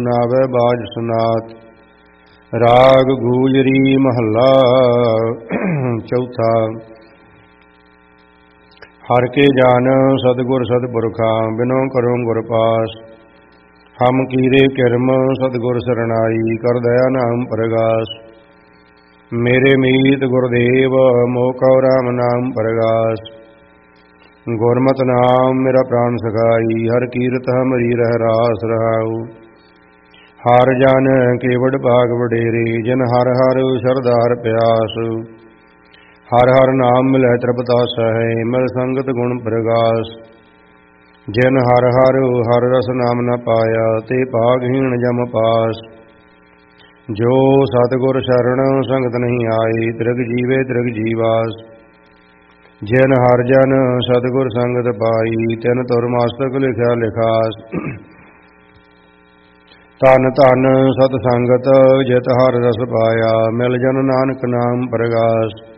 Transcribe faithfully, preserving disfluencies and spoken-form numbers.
ਨਾਵੈ ਬਾਜ ਸੁਨਾਤ। ਰਾਗ ਗੂਜਰੀ ਮਹੱਲਾ ਚੌਥਾ। ਹਰਿ ਕੇ ਜਾਨ ਸਤਿਗੁਰ ਸਤਿਪੁਰਖਾ, ਬਿਨੋ ਕਰੋ ਗੁਰ ਪਾਸ। ਹਮ ਕੀਰੇ ਕਿਰਮ ਸਤਿਗੁਰ ਸਰਣਾਈ, ਕਰ ਦਇਆ ਨਾਮ ਪਰਗਾਸ। ਮੇਰੇ ਮੀਤ ਗੁਰਦੇਵ, ਮੋਹ ਕਉ ਰਾਮ ਨਾਮ ਪਰਗਾਸ। ਗੁਰਮਤਿ ਨਾਮ ਮੇਰਾ ਪ੍ਰਾਨ ਸਖਾਈ, ਹਰਿ ਕੀਰਤ ਹਮਰੀ ਰਹਿ ਰਾਸ ਰਹਾਉ। ਹਰਿ ਜਨ ਕੇਵਡ ਭਾਗ ਵਡੇਰੇ, ਜਿਨ ਹਰਿ ਹਰਿ ਸ਼ਰਧਾ ਹਰਿ ਪਿਆਸ। ਹਰਿ ਹਰਿ ਨਾਮ ਮਿਲੈ ਤ੍ਰਿਪਤਾਸ ਹੈ, ਮਿਲ ਸੰਗਤ ਗੁਣ ਪ੍ਰਗਾਸ। ਜਿਨ ਹਰਿ ਹਰਿ ਹਰਿ ਰਸ ਨਾਮ ਨ ਪਾਇਆ, ਤੇ ਭਾਗਹੀਣ ਜਮ ਪਾਸ। ਜੋ ਸਤਿਗੁਰ ਸ਼ਰਣ ਸੰਗਤ ਨਹੀਂ ਆਈ, ਤ੍ਰਿਗ ਜੀਵੇ ਤ੍ਰਿਗ ਜੀਵਾਸ। ਜਿਨ ਹਰਿ ਜਨ ਸਤਿਗੁਰ ਸੰਗਤ ਪਾਈ, ਤਿਨ ਤੁਰ ਮਸਤਕ ਲਿਖਿਆ ਲਿਖਾਸ। ਧਨ ਧਨ ਸਤ ਸੰਗਤ, ਜਿਤ ਹਰਿ ਰਸ ਪਾਇਆ, ਮਿਲ ਜਨ ਨਾਨਕ ਨਾਮ ਪਰਗਾਸ।